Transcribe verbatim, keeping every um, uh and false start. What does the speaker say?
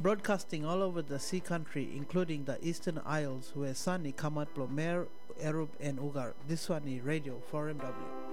broadcasting all over the sea country, including the Eastern Isles, where Sani Kamat Plomer, Erub, and Ugar. This one is Radio four M W.